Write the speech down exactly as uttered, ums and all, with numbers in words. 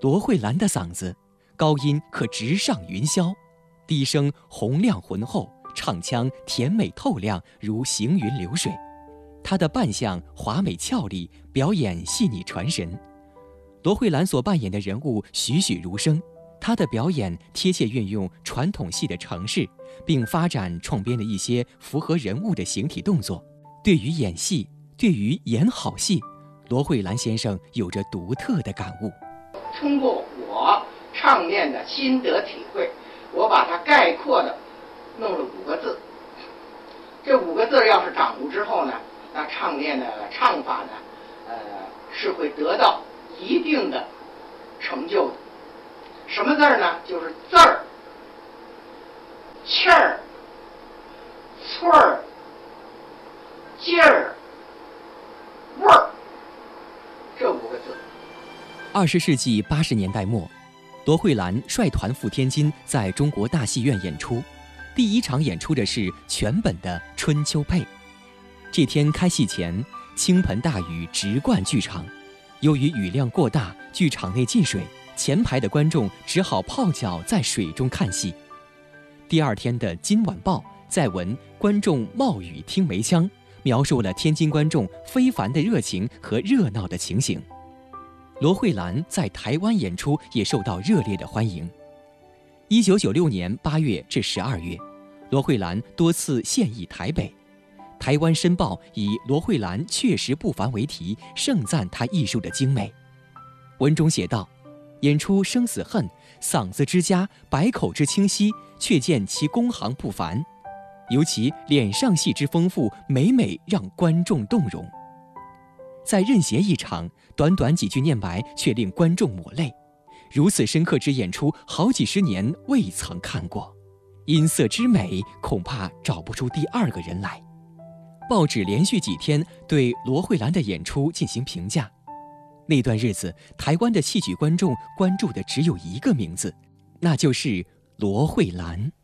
罗慧兰的嗓子，高音可直上云霄，低声洪亮浑厚，唱腔甜美透亮，如行云流水。她的扮相华美俏丽，表演细腻传神。罗慧兰所扮演的人物栩栩如生，她的表演贴切运用传统戏的程式，并发展创编了一些符合人物的形体动作。对于演戏，对于演好戏，罗慧兰先生有着独特的感悟。 通过我唱练的心得体会，我把它概括的弄了五个字。这五个字要是掌握之后呢，那唱练的唱法呢，呃，是会得到一定的成就的。什么字儿呢？就是字儿、气儿、寸儿、劲儿、味儿，这五个字。 二十世纪八十年代末，罗慧兰率团赴天津，在中国大戏院演出。第一场演出的是全本的《春秋配》。这天开戏前，倾盆大雨直灌剧场，由于雨量过大，剧场内进水，前排的观众只好泡脚在水中看戏。第二天的《今晚报》载文观众冒雨听梅腔，描述了天津观众非凡的热情和热闹的情形。罗慧兰在台湾演出也受到热烈的欢迎。一九九六年八月至十二月，罗慧兰多次现役台北。台湾申报以罗慧兰确实不凡为题，盛赞她艺术的精美。文中写道：演出生死恨，嗓子之佳，百口之清晰，却见其工行不凡，尤其脸上戏之丰富，每每让观众动容。在任贤一场，短短几句念白却令观众抹泪。如此深刻之演出，好几十年未曾看过，音色之美，恐怕找不出第二个人来。报纸连续几天对罗慧兰的演出进行评价。那段日子，台湾的戏曲观众关注的只有一个名字，那就是罗慧兰。